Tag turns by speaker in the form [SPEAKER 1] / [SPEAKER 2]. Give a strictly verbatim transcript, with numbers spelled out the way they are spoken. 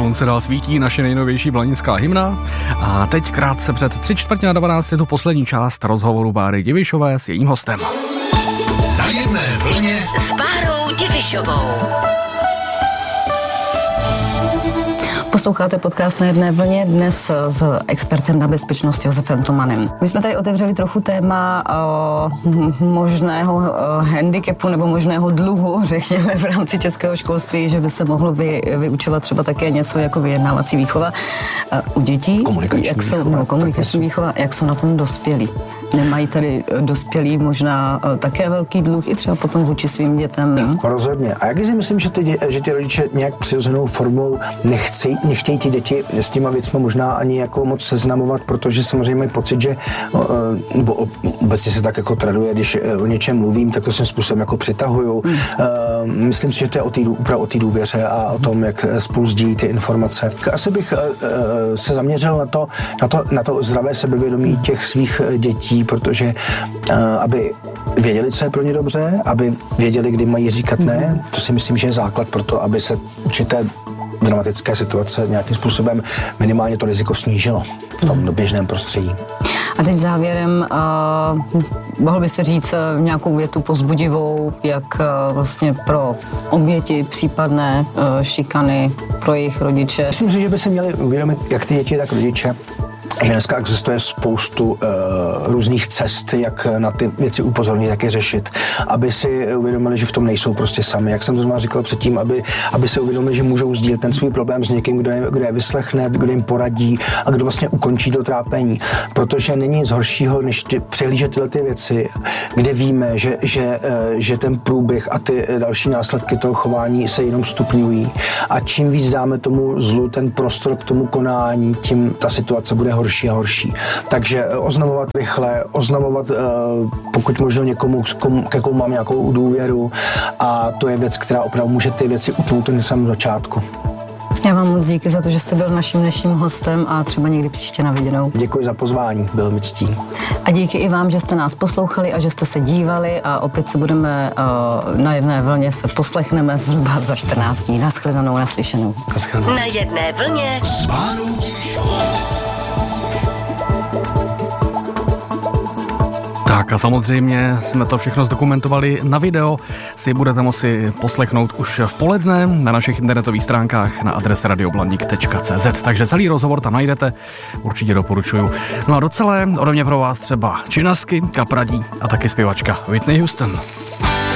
[SPEAKER 1] Slunce dál svítí, naše nejnovější blaninská hymna. A teď krátce před tři čtvrtě na dvanáct je tu poslední část rozhovoru Báry Divišové s jejím hostem.
[SPEAKER 2] Na jedné vlně
[SPEAKER 3] s Bárou Divišovou.
[SPEAKER 4] Posloucháte podcast Na jedné vlně dnes s expertem na bezpečnost Josefem Tomanem. My jsme tady otevřeli trochu téma uh, možného uh, handicapu nebo možného dluhu, řekněme, v rámci českého školství, že by se mohlo vy, vyučovat třeba také něco jako vyjednávací výchova uh, u dětí.
[SPEAKER 2] Komunikační
[SPEAKER 4] jak jsou,
[SPEAKER 2] výchova.
[SPEAKER 4] No, komunikační výchova, jak jsou na tom dospělí. Nemají tady dospělí možná také velký dluh i třeba potom vůči svým dětem?
[SPEAKER 5] Rozhodně. A jak si myslím, že ty, že ty rodiče nějak přirozenou formou nechci, nechtějí ty děti s těma věcma možná ani jako moc seznamovat, protože samozřejmě mají pocit, že nebo obecně se tak jako traduje, když o něčem mluvím, tak to svým způsobem jako přitahuju. Hmm. Myslím si, že to je o té o té důvěře a o tom, jak spolu sdílí ty informace. Asi bych se zaměřil na to, na to, na to zdravé sebevědomí těch svých dětí, protože uh, aby věděli, co je pro ně dobře, aby věděli, kdy mají říkat ne, to si myslím, že je základ pro to, aby se určité dramatické situace nějakým způsobem minimálně to riziko snížilo v tom běžném prostředí.
[SPEAKER 4] A teď závěrem, uh, mohl byste říct uh, nějakou větu povzbudivou, jak uh, vlastně pro oběti případné uh, šikany, pro jejich rodiče?
[SPEAKER 5] Myslím si, že by se měli uvědomit, jak ty děti, tak rodiče, že dneska existuje spoustu uh, různých cest, jak na ty věci upozornit, jak je řešit, aby si uvědomili, že v tom nejsou prostě sami. Jak jsem to znamená říkal předtím, aby, aby si uvědomili, že můžou sdílet ten svůj problém s někým, kdo je, kdo je vyslechne, kdo jim poradí a kdo vlastně ukončí to trápení. Protože není nic horšího, než ty, přehlížet tyhle ty věci, kde víme, že, že, uh, že ten průběh a ty další následky toho chování se jenom stupňují. A čím víc dáme tomu zlu ten prostor k tomu konání, tím ta situace bude horší a horší. Takže oznamovat rychle, oznamovat uh, pokud možno někomu, komu, ke komu mám nějakou důvěru a to je věc, která opravdu může ty věci utnout na samém začátku.
[SPEAKER 4] Já vám moc díky za to, že jste byl naším dnešním hostem a třeba někdy příště na viděnou.
[SPEAKER 5] Děkuji za pozvání, bylo mi ctí.
[SPEAKER 4] A díky i vám, že jste nás poslouchali a že jste se dívali a opět se budeme uh, na jedné vlně se poslechneme zhruba za čtrnáct dní. Naschledanou, naslyšenou.
[SPEAKER 5] Naschledanou.
[SPEAKER 3] Na jedné vlně
[SPEAKER 2] s Bárou Divišovou.
[SPEAKER 1] Tak a samozřejmě jsme to všechno zdokumentovali na video, si budete moci poslechnout už v poledne na našich internetových stránkách na adrese radioblanik tečka cé zet, takže celý rozhovor tam najdete, určitě doporučuju. No a do celé ode mě pro vás třeba činasky, kapradí a taky zpěvačka Whitney Houston.